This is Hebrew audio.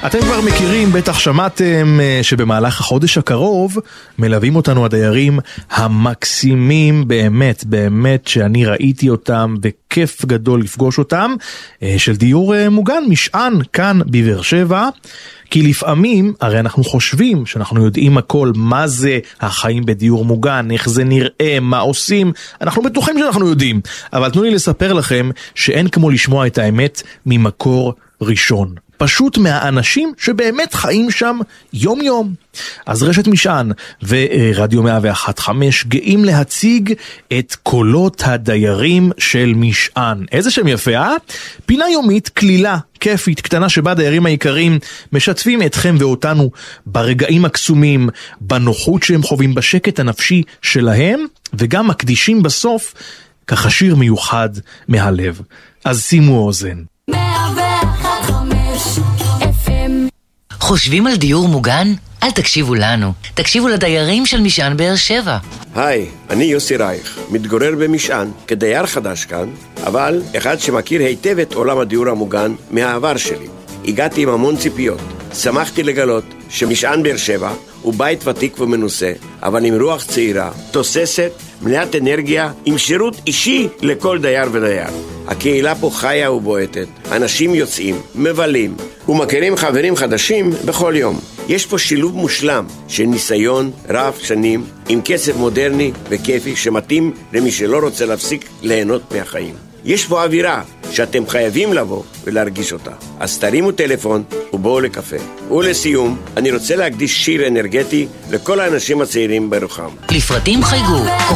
אתם כבר מכירים, בטח שמעתם שבמהלך החודש הקרוב מלווים אותנו הדיירים המקסימים, באמת באמת שאני ראיתי אותם וכיף גדול לפגוש אותם, של דיור מוגן משען כאן בבאר שבע. כי לפעמים, הרי אנחנו חושבים שאנחנו יודעים הכל, מה זה החיים בדיור מוגן, איך זה נראה, מה עושים, אנחנו בטוחים שאנחנו יודעים, אבל תנו לי לספר לכם שאין כמו לשמוע את האמת ממקור ראשון. פשוט מהאנשים שבאמת חיים שם יום יום. אז רשת משען ורדיו 101.5 גאים להציג את קולות הדיירים של משען. איזה שם יפה, אה? פינה יומית, כלילה, כיפית, קטנה שבה דיירים העיקרים משתפים אתכם ואותנו ברגעים הקסומים, בנוחות שהם חווים, בשקט הנפשי שלהם, וגם מקדישים בסוף ככה שיר מיוחד מהלב. אז שימו אוזן. 101.5 FM. חושבים על דיור מוגן? אל תקשיבו לנו, תקשיבו לדיירים של משען באר שבע. היי, אני יוסי רייך, מתגורר במשען, כדייר חדש כאן, אבל אחד שמכיר היטב את עולם הדיור המוגן מהעבר שלי. הגעתי עם המון ציפיות, שמחתי לגלות שמשען באר שבע הוא בית ותיק ומנוסה, אבל עם רוח צעירה, תוססת, מלאת אנרגיה, עם שירות אישי לכל דייר ודייר. הקהילה פה חיה ובועטת, אנשים יוצאים, מבלים, ומכירים חברים חדשים בכל יום. יש פה שילוב מושלם של ניסיון רב שנים, עם כסף מודרני וכיפי שמתאים למי שלא רוצה להפסיק ליהנות מהחיים. יש פה אווירה שאתם חייבים לבוא ולהרגיש אותה. אז תרימו טלפון ובואו לקפה. ולסיום, אני רוצה להקדיש שיר אנרגטי לכל האנשים הצעירים ברוחם. לפרטים חייגו